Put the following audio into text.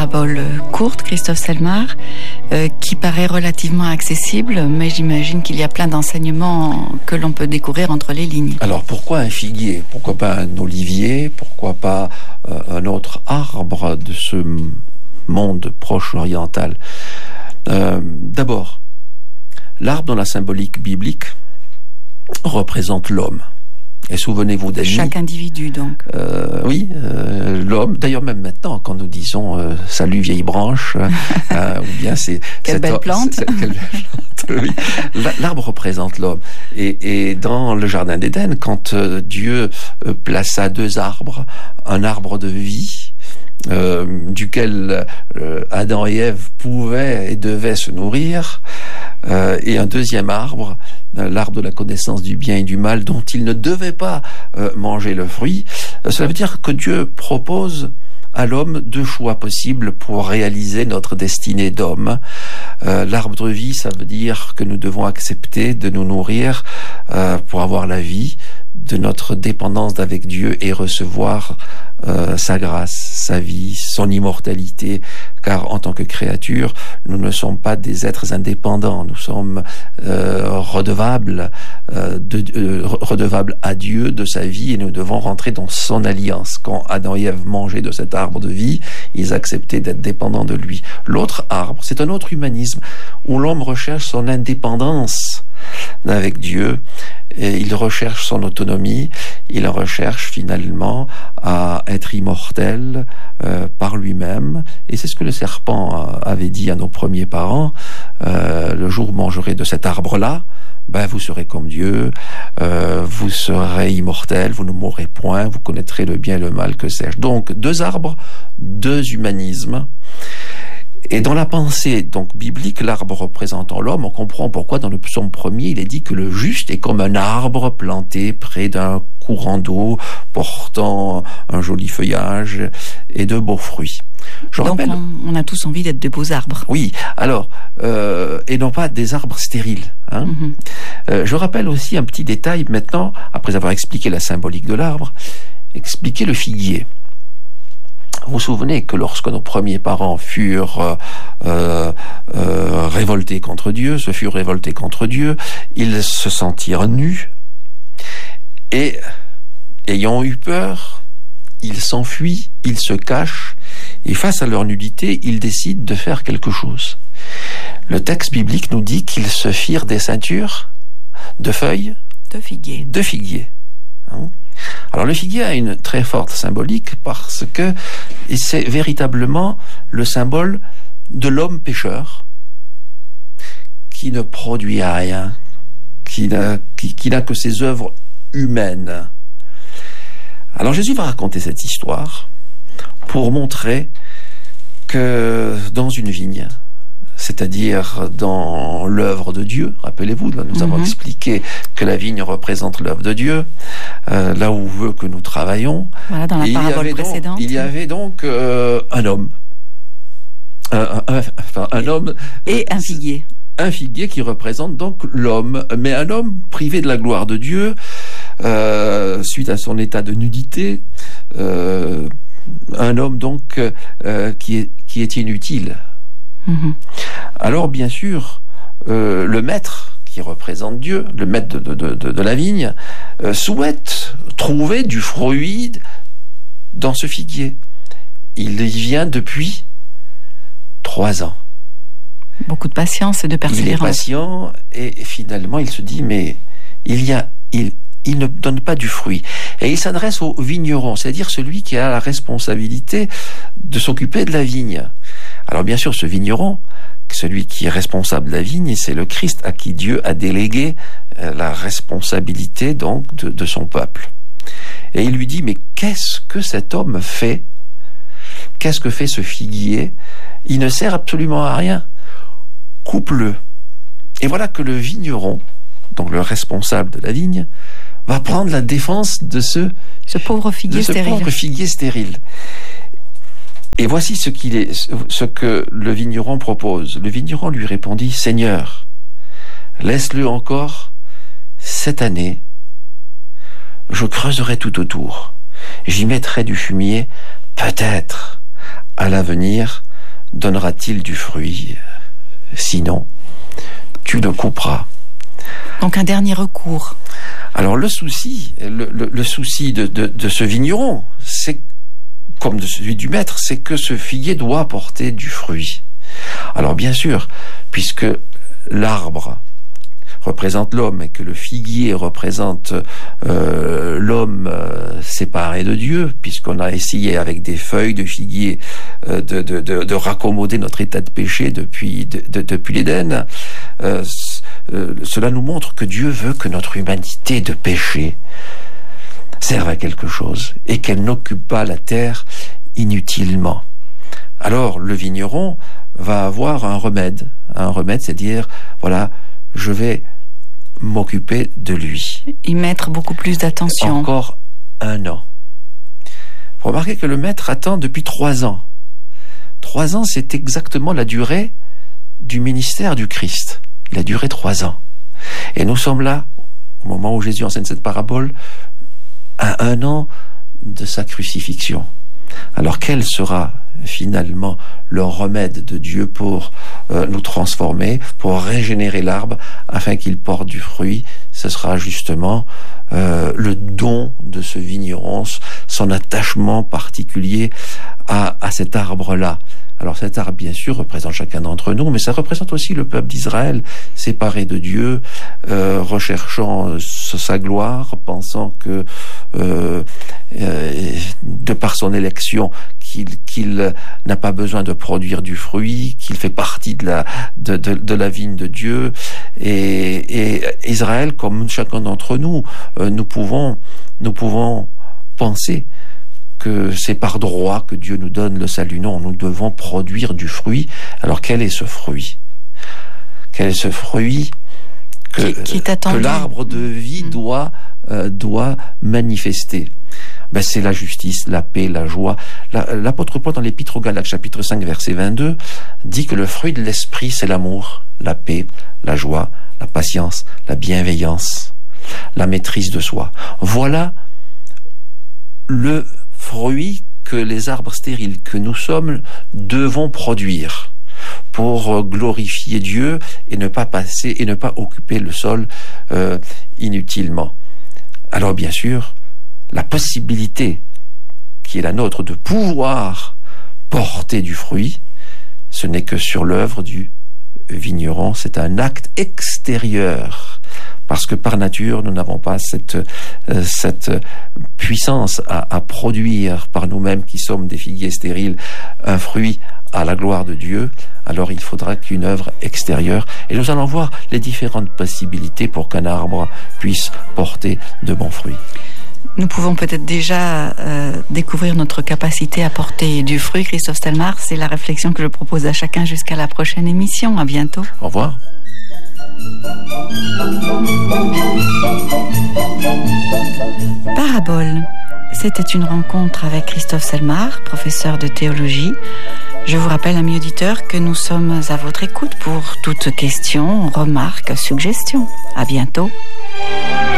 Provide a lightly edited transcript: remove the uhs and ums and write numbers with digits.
parabole courte, Christophe Selmar, qui paraît relativement accessible, mais j'imagine qu'il y a plein d'enseignements que l'on peut découvrir entre les lignes. Alors pourquoi un figuier? Pourquoi pas un olivier? Pourquoi pas un autre arbre de ce monde proche oriental? D'abord, l'arbre dans la symbolique biblique représente l'homme. Et souvenez-vous d'Ami. Chaque individu, donc. Oui, l'homme. D'ailleurs, même maintenant, quand nous disons salut vieille branche, ou bien c'est quelle belle plante. Quelle belle plante. Oui. L'arbre représente l'homme. Et dans le jardin d'Éden, quand Dieu plaça deux arbres, un arbre de vie, duquel Adam et Ève pouvaient et devaient se nourrir, et un deuxième arbre, l'arbre de la connaissance du bien et du mal, dont ils ne devaient pas manger le fruit. Cela veut dire que Dieu propose à l'homme deux choix possibles pour réaliser notre destinée d'homme. L'arbre de vie, ça veut dire que nous devons accepter de nous nourrir pour avoir la vie, de notre dépendance avec Dieu et recevoir sa grâce, sa vie, son immortalité, car en tant que créature, nous ne sommes pas des êtres indépendants, nous sommes redevables à Dieu de sa vie et nous devons rentrer dans son alliance. Quand Adam et Ève mangeaient de cet arbre de vie, ils acceptaient d'être dépendants de lui. L'autre arbre, c'est un autre humanisme où l'homme recherche son indépendance avec Dieu, et il recherche son autonomie, il recherche finalement à être immortel par lui-même, et c'est ce que le serpent avait dit à nos premiers parents, le jour où vous mangerez de cet arbre-là, vous serez comme Dieu, vous serez immortel, vous ne mourrez point, vous connaîtrez le bien et le mal, que sais-je. Donc deux arbres, deux humanismes. Et dans la pensée donc biblique, l'arbre représentant l'homme, on comprend pourquoi dans le psaume 1er, il est dit que le juste est comme un arbre planté près d'un courant d'eau, portant un joli feuillage et de beaux fruits. Donc on a tous envie d'être de beaux arbres. Oui, alors, et non pas des arbres stériles. Hein. Mm-hmm. Je rappelle aussi un petit détail maintenant, après avoir expliqué la symbolique de l'arbre, expliquer le figuier. Vous vous souvenez que lorsque nos premiers parents furent révoltés contre Dieu, ils se sentirent nus et, ayant eu peur, ils s'enfuient, ils se cachent et face à leur nudité, ils décident de faire quelque chose. Le texte biblique nous dit qu'ils se firent des ceintures de feuilles de figuier. Hein? Alors le figuier a une très forte symbolique parce que c'est véritablement le symbole de l'homme pécheur qui ne produit rien, qui n'a que ses œuvres humaines. Alors Jésus va raconter cette histoire pour montrer que dans une vigne, c'est-à-dire dans l'œuvre de Dieu. Rappelez-vous, là, nous avons expliqué que la vigne représente l'œuvre de Dieu, là où veut que nous travaillons. Voilà, dans la parabole précédente. Il y avait donc un homme. Un homme... Et un figuier. Un figuier qui représente donc l'homme, mais un homme privé de la gloire de Dieu, suite à son état de nudité, un homme donc qui est inutile. Alors bien sûr, le maître qui représente Dieu, le maître de la vigne, souhaite trouver du fruit dans ce figuier. Il y vient depuis 3 ans. Beaucoup de patience et de persévérance. Il est patient et finalement il se dit mais il ne donne pas du fruit. Et il s'adresse au vigneron, c'est-à-dire celui qui a la responsabilité de s'occuper de la vigne. Alors bien sûr, ce vigneron, celui qui est responsable de la vigne, c'est le Christ à qui Dieu a délégué la responsabilité donc de son peuple. Et il lui dit, mais qu'est-ce que cet homme fait? Qu'est-ce que fait ce figuier? Il ne sert absolument à rien. Coupe-le. Et voilà que le vigneron, donc le responsable de la vigne, va prendre la défense de ce pauvre figuier stérile. Et voici ce que le vigneron propose. Le vigneron lui répondit, Seigneur, laisse-le encore cette année. Je creuserai tout autour. J'y mettrai du fumier. Peut-être, à l'avenir, donnera-t-il du fruit. Sinon, tu le couperas. Donc un dernier recours. Alors le souci de ce vigneron, c'est comme de celui du maître, c'est que ce figuier doit porter du fruit. Alors bien sûr, puisque l'arbre représente l'homme et que le figuier représente l'homme séparé de Dieu, puisqu'on a essayé avec des feuilles de figuier de raccommoder notre état de péché depuis l'Éden, cela nous montre que Dieu veut que notre humanité de péché serve à quelque chose et qu'elle n'occupe pas la terre inutilement. Alors le vigneron va avoir un remède, c'est-à-dire, voilà, je vais m'occuper de lui. Y mettre beaucoup plus d'attention. Encore 1 an. Remarquez que le maître attend depuis 3 ans. 3 ans, c'est exactement la durée du ministère du Christ. Il a duré 3 ans. Et nous sommes là, au moment où Jésus enseigne cette parabole, à 1 an de sa crucifixion. Alors quel sera finalement le remède de Dieu pour nous transformer, pour régénérer l'arbre afin qu'il porte du fruit? Ce sera justement le don de ce vigneron, son attachement particulier à cet arbre-là. Alors cet arbre, bien sûr, représente chacun d'entre nous, mais ça représente aussi le peuple d'Israël, séparé de Dieu, recherchant sa gloire, pensant que de par son élection, qu'il n'a pas besoin de produire du fruit, qu'il fait partie de la vigne de Dieu. Et Israël, comme chacun d'entre nous, nous pouvons penser que c'est par droit que Dieu nous donne le salut. Non, nous devons produire du fruit. Alors quel est ce fruit? Quel est ce fruit que l'arbre de vie doit manifester? C'est la justice, la paix, la joie. L'apôtre Paul, dans l'Épître aux Galates, chapitre 5, verset 22, dit que le fruit de l'esprit, c'est l'amour, la paix, la joie, la patience, la bienveillance, la maîtrise de soi. Voilà le fruit que les arbres stériles que nous sommes devons produire pour glorifier Dieu et ne pas occuper le sol inutilement. Alors bien sûr, la possibilité qui est la nôtre de pouvoir porter du fruit, ce n'est que sur l'œuvre du vigneron, c'est un acte extérieur, parce que par nature, nous n'avons pas cette puissance à produire par nous-mêmes, qui sommes des figuiers stériles, un fruit à la gloire de Dieu. Alors il faudra qu'une œuvre extérieure, et nous allons voir les différentes possibilités pour qu'un arbre puisse porter de bons fruits. Nous pouvons peut-être déjà découvrir notre capacité à porter du fruit. Christophe Stelmach, c'est la réflexion que je propose à chacun jusqu'à la prochaine émission. À bientôt. Au revoir. Parabole. C'était une rencontre avec Christophe Stelmach, professeur de théologie. Je vous rappelle, amis auditeurs, que nous sommes à votre écoute pour toute question, remarque, suggestion. À bientôt.